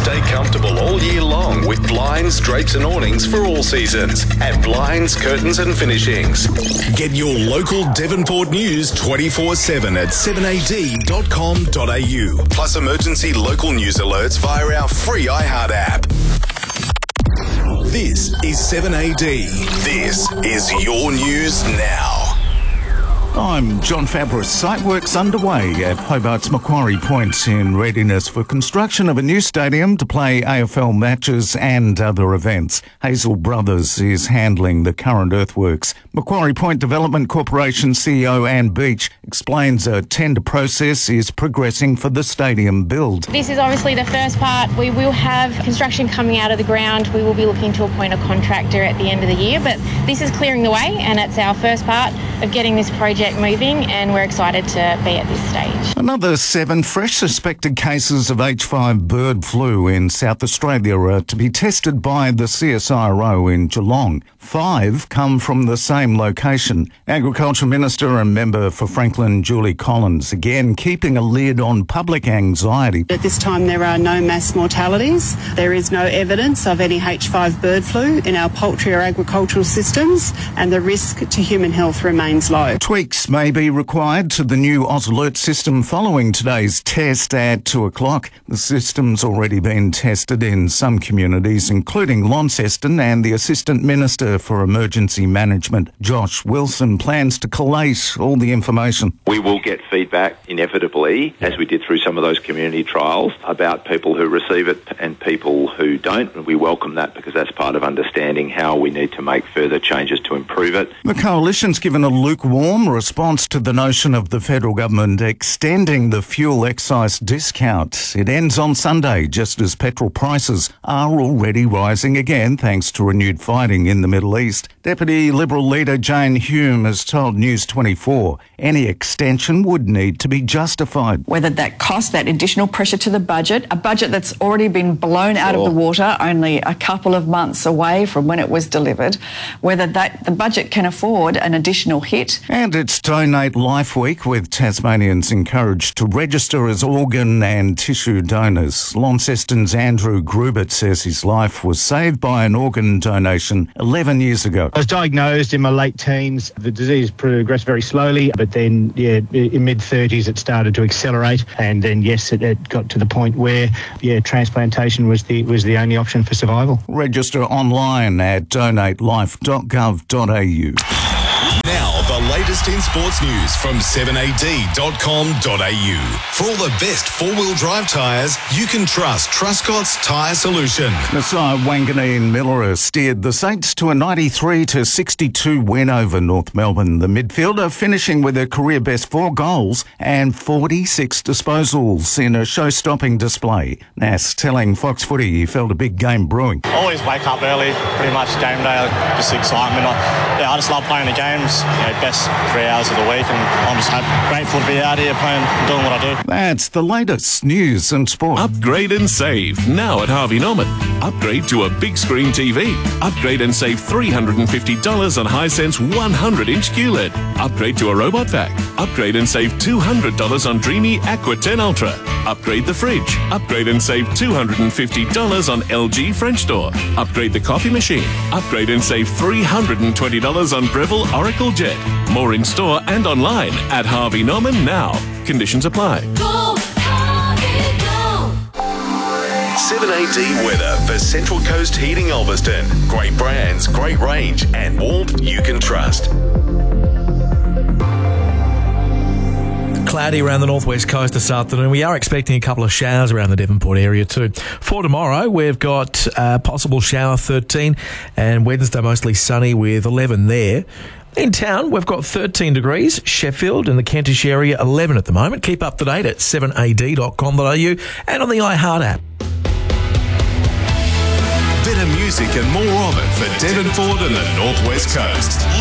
Stay comfortable all year long with blinds, drapes and awnings for all seasons at Blinds, Curtains and Finishings. Get your local Devonport news 24/7 at 7ad.com.au. Plus emergency local news alerts via our free iHeart app. This is 7AD. This is your news now. I'm John Fabris. Site works underway at Hobart's Macquarie Point in readiness for construction of a new stadium to play AFL matches and other events. Hazel Brothers is handling the current earthworks. Macquarie Point Development Corporation CEO Anne Beach explains a tender process is progressing for the stadium build. This is obviously the first part. We will have construction coming out of the ground. We will be looking to appoint a contractor at the end of the year, but this is clearing the way and it's our first part of getting this project moving, and we're excited to be at this stage. Another 7 fresh suspected cases of H5 bird flu in South Australia are to be tested by the CSIRO in Geelong. 5 come from the same location. Agriculture Minister and member for Franklin, Julie Collins, again keeping a lid on public anxiety. At this time there are no mass mortalities. There is no evidence of any H5 bird flu in our poultry or agricultural systems, and the risk to human health remains low. Tweaks may be required to the new AusAlert system following today's test at 2 o'clock. The system's already been tested in some communities, including Launceston, and the Assistant Minister for Emergency Management, Josh Wilson, plans to collate all the information. We will get feedback inevitably, as we did through some of those community trials, about people who receive it and people who don't. And we welcome that because that's part of understanding how we need to make further changes to improve it. The Coalition's given a lukewarm response to the notion of the federal government extending the fuel excise discount. It ends on Sunday, just as petrol prices are already rising again thanks to renewed fighting in the Middle East. Deputy Liberal leader Jane Hume has told News 24 any extension would need to be justified. Whether that cost, that additional pressure to the budget, a budget that's already been blown out of the water only a couple of months away from when it was delivered, whether that the budget can afford an additional hit. And it's Donate Life Week, with Tasmanians encouraged to register as organ and tissue donors. Launceston's Andrew Grubert says his life was saved by an organ donation 11 years ago. I was diagnosed in my late teens. The disease progressed very slowly, but then, in mid-30s it started to accelerate, and then, it got to the point where, transplantation was the only option for survival. Register online at donatelife.gov.au. Now, the latest in sports news from 7ad.com.au. For all the best four-wheel drive tyres, you can trust Truscott's Tyre Solution. Messiah Wanganeen Miller steered the Saints to a 93-62 win over North Melbourne. The midfielder finishing with a career best 4 goals and 46 disposals in a show-stopping display. Nass telling Fox Footy he felt a big game brewing. Always wake up early, pretty much game day, just excitement. I just love playing the games, best 3 hours of the week, and I'm just grateful to be out here playing, doing what I do. That's the latest news and sport. Upgrade and save now at Harvey Norman. Upgrade to a big screen TV. Upgrade and save $350 on Hisense 100-inch QLED. Upgrade to a robot vac. Upgrade and save $200 on Dreamy Aqua 10 Ultra. Upgrade the fridge. Upgrade and save $250 on LG French door. Upgrade the coffee machine. Upgrade and save $320 on Breville Oracle Jet. More in store and online at Harvey Norman now. Conditions apply. Go, Harvey, go. 7AD weather for Central Coast Heating Ulverston. Great brands, great range, and warmth you can trust. Cloudy around the northwest coast this afternoon. We are expecting a couple of showers around the Devonport area too. For tomorrow, we've got a possible shower 13, and Wednesday mostly sunny with 11 there. In town, we've got 13 degrees. Sheffield and the Kentish area, 11 at the moment. Keep up to date at 7ad.com.au and on the iHeart app. Better music and more of it for Devonport and the Northwest Coast.